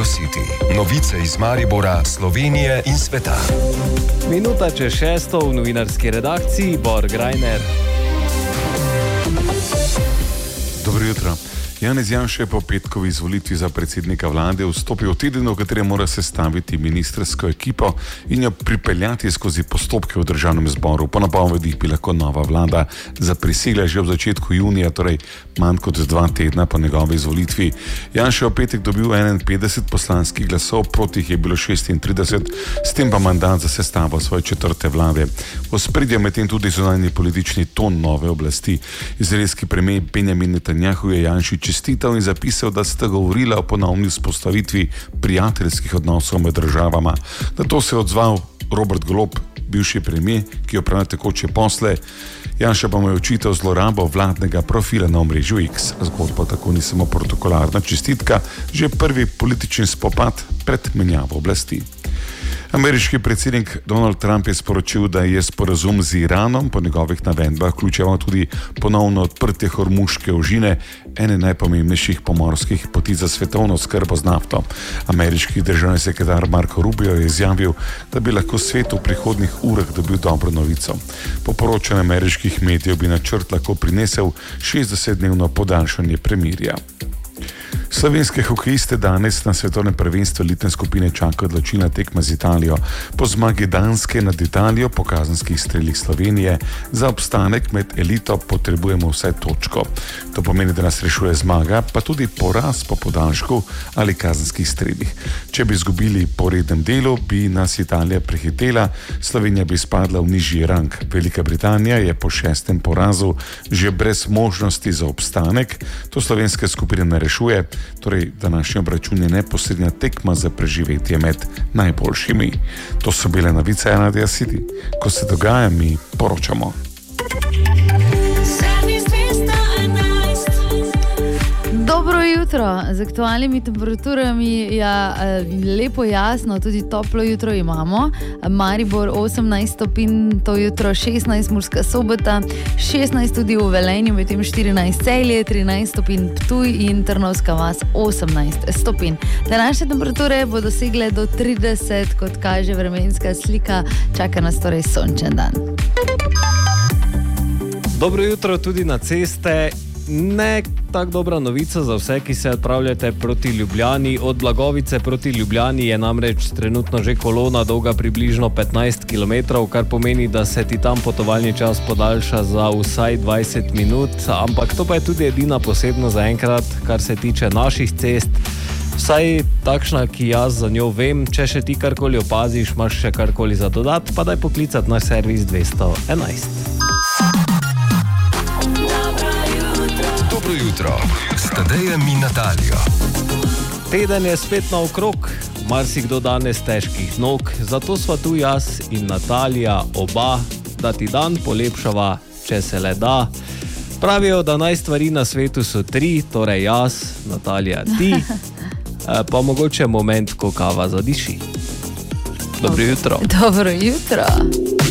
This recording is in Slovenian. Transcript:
Radio City. Novice iz Maribora, Slovenije in sveta. Minuta čez 6 v novinarski redakciji Bor Grajner. Dobro jutro. Janez Janša je po petkovi izvolitvi za predsednika vlade vstopil v teden, v katerem mora sestaviti ministrsko ekipo in jo pripeljati skozi postopke v državnem zboru. Po napovedih bi lahko nova vlada zaprisegla že v začetku junija, torej manj kot 2 tedna po njegovi izvolitvi. Janša je v petek dobil 51 poslanskih glasov, proti jih je bilo 36, s tem pa mandat za sestavo svoje 4. vlade. V ospredju je medtem tudi zunanji politični ton nove oblasti. Izraelski premijer Benjamin Netanjahu je Janši čestital in zapisal, da sta govorila o ponovni vzpostavitvi prijateljskih odnosov med državama. Na to se je odzval Robert Golob, bivši premijer, ki opravlja tekoče posle. Janša pa mu je očital zlorabo vladnega profila na omrežju X. Zgodba tako ni samo protokolarna čestitka, že prvi politični spopad pred menjavo oblasti. Ameriški predsednik Donald Trump je sporočil, da je sporazum z Iranom po njegovih navedbah vključeval tudi ponovno odprtje Hormuške ožine, ene najpomembnejših pomorskih poti za svetovno oskrbo z nafto. Ameriški državni sekretar Marco Rubio je izjavil, da bi lahko svet v prihodnjih urah dobil dobro novico. Po poročanju ameriških medijev bi načrt lahko prinesel 60-dnevno podaljšanje premirja. Slovenske hokejiste danes na svetovnem prvenstvu elitne skupine čaka odločilna tekma z Italijo. Po zmagi Danske nad Italijo po kazenskih strelih Slovenije za obstanek med elito potrebujemo vsaj točko. To pomeni, da nas rešuje zmaga, pa tudi poraz po podaljšku ali kazenskih strelih. Če bi izgubili po rednem delu, bi nas Italija prehitela, Slovenija bi spadla v nižji rang. Velika Britanija je po 6. porazu že brez možnosti za obstanek. To slovenska skupina ne rešuje. Torej, današnji obračun je neposredna tekma za preživetje med najboljšimi. To so bile novice Radio City. Ko se dogaja, mi poročamo. Dobro jutro, z aktualnimi temperaturami, lepo jasno, tudi toplo jutro imamo. Maribor 18 stopinj, to jutro 16, Murska Sobota 16, tudi v Velenju, medtem 14 Celje, 13 stopinj Ptuj in Trnovska vas 18 stopinj. Današnje temperature bodo dosegle do 30, kot kaže vremenska slika, čaka nas torej sončen dan. Dobro jutro tudi na ceste. Ne tako dobra novica za vse, ki se odpravljate proti Ljubljani. Od Blagovice proti Ljubljani je namreč trenutno že kolona dolga približno 15 km, kar pomeni, da se ti tam potovalni čas podaljša za vsaj 20 minut, ampak to pa je tudi edina posebnost zaenkrat, kar se tiče naših cest. Vsaj takšna, ki jaz za njo vem. Če še ti karkoli opaziš, imaš še karkoli za dodat, pa daj poklicati na servis 211. Dobro jutro, s Tadejem in Natalijo. Teden je spet naokrog, marsikdo danes težkih nog, zato sva tu jaz in Natalija oba, da ti dan polepšava, če se le da. Pravijo, da naj stvari na svetu so 3, torej jaz, Natalija, ti, pa mogoče moment, ko kava zadiši. Dobro jutro. Dobro jutro.